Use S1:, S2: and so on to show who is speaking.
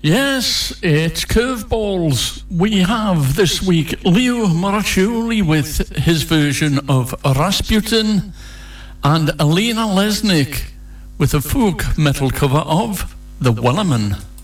S1: Yes, it's Curveballs. We have this week Leo Maraccioli with his version of Rasputin and Elena Lesnick with a folk metal cover of The Wellerman.